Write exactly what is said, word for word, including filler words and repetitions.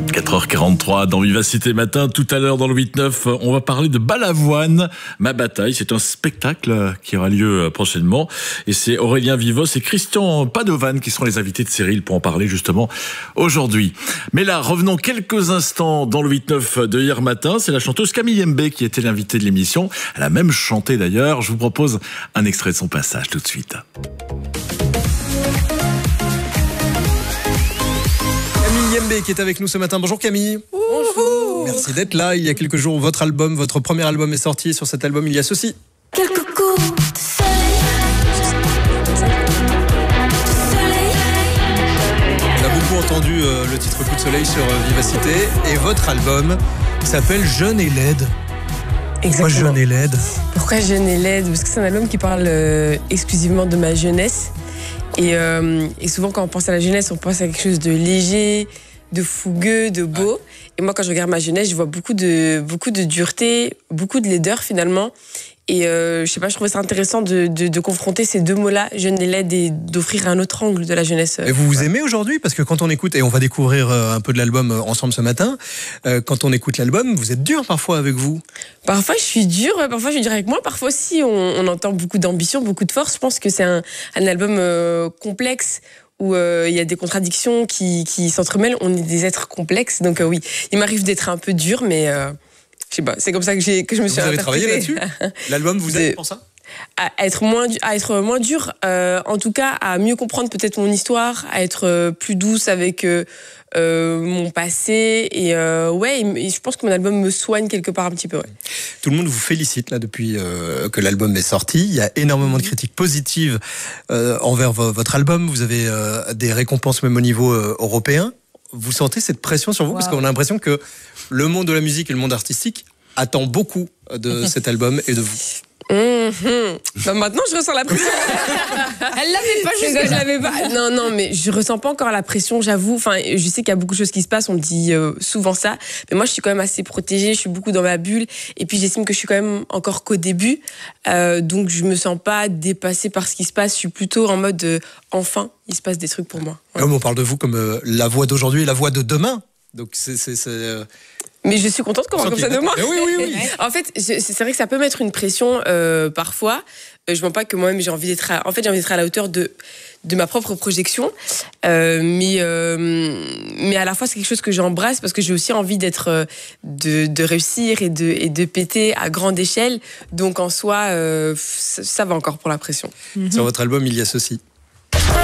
quatre heures quarante-trois dans Vivacité Matin. Tout à l'heure dans le huit neuf, on va parler de Balavoine, ma bataille. C'est un spectacle qui aura lieu prochainement. Et c'est Aurélien Vivos et Christian Padovan qui seront les invités de Cyril pour en parler justement aujourd'hui. Mais là, revenons quelques instants dans le huit neuf de hier matin. C'est la chanteuse Camille Mbé qui était l'invitée de l'émission. Elle a même chanté d'ailleurs. Je vous propose un extrait de son passage tout de suite. Camille Mbé qui est avec nous ce matin. Bonjour Camille. Bonjour. Merci d'être là. Il y a quelques jours, votre album, votre premier album est sorti. Sur cet album, il y a ceci. Quelques coups de soleil. On a beaucoup entendu euh, le titre Coup de soleil sur euh, Vivacité. Et votre album s'appelle Jeune et laide. Pourquoi Jeune et laide? Pourquoi Jeune et laide? Parce que c'est un album qui parle euh, exclusivement de ma jeunesse. Et, euh, et souvent, quand on pense à la jeunesse, on pense à quelque chose de léger, de fougueux, de beau. Ouais. Et moi, quand je regarde ma jeunesse, je vois beaucoup de, beaucoup de dureté, beaucoup de laideur finalement. Et euh, je sais pas, je trouvais ça intéressant de, de, de confronter ces deux mots-là, jeune et laide, et d'offrir un autre angle de la jeunesse. Et vous vous aimez aujourd'hui? Parce que quand on écoute, et on va découvrir un peu de l'album ensemble ce matin, euh, quand on écoute l'album, vous êtes dur parfois avec vous? Parfois je suis dure, parfois je suis dure avec moi, parfois aussi on, on entend beaucoup d'ambition, beaucoup de force. Je pense que c'est un, un album euh, complexe, où il euh, y a des contradictions qui, qui s'entremêlent. On est des êtres complexes, donc euh, oui, il m'arrive d'être un peu dur, mais... Euh, je sais pas, c'est comme ça que, j'ai, que je me suis interprétée. Vous avez travaillé là-dessus? L'album vous aide pour ça? À être moins, à être moins dur, euh, en tout cas à mieux comprendre peut-être mon histoire, à être euh, plus douce avec euh, euh, mon passé. Et euh, ouais, et je pense que mon album me soigne quelque part un petit peu. Ouais. Tout le monde vous félicite là depuis euh, que l'album est sorti. Il y a énormément de critiques positives euh, envers votre album. Vous avez euh, des récompenses même au niveau euh, européen. Vous sentez cette pression sur vous? Wow. Parce qu'on a l'impression que le monde de la musique et le monde artistique attend beaucoup de cet album et de vous. Mmh. Bah maintenant je ressens la pression. Elle l'avait pas jusque je l'avais pas. Non non mais je ressens pas encore la pression, j'avoue. Enfin je sais qu'il y a beaucoup de choses qui se passent, on me dit euh, souvent ça, mais moi je suis quand même assez protégée, je suis beaucoup dans ma bulle et puis j'estime que je suis quand même encore qu'au début, euh, donc je me sens pas dépassée par ce qui se passe. Je suis plutôt en mode euh, enfin il se passe des trucs pour moi. Ouais. Comme on parle de vous comme euh, la voix d'aujourd'hui et la voix de demain, donc c'est c'est, c'est euh... Mais je suis contente qu'on parle comme ça de moi. Oui, oui, oui. En fait, c'est vrai que ça peut mettre une pression euh, parfois. Je ne mens pas que moi-même j'ai envie d'être. À... En fait, j'ai envie d'être à la hauteur de de ma propre projection. Euh, mais euh, mais à la fois c'est quelque chose que j'embrasse parce que j'ai aussi envie d'être de de réussir et de et de péter à grande échelle. Donc en soi, euh, ça, ça va encore pour la pression. Sur votre album, il y a ceci.